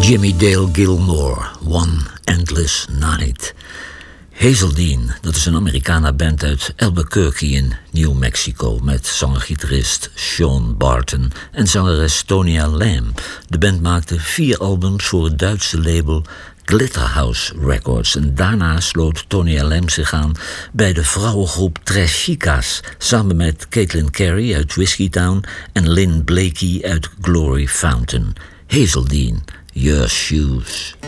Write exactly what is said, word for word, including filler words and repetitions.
Jimmy Dale Gilmore, One Endless Night. Hazeldean, dat is een Americana-band uit Albuquerque in New Mexico met zanger-gitarist Sean Barton en zangeres Tonya Lamb. De band maakte vier albums voor het Duitse label Glitterhouse Records en daarna sloot Tonya Lamb zich aan bij de vrouwengroep Tres Chicas samen met Caitlin Carey uit Whiskeytown en Lynn Blakey uit Glory Fountain. Hazeldean, Your Shoes.